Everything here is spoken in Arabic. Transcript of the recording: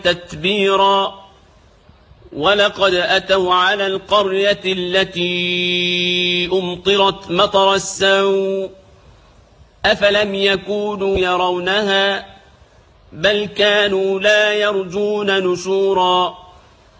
تتبيرا ولقد أتوا على القرية التي أمطرت مطر السوء أفلم يكونوا يرونها بل كانوا لا يرجون نشورا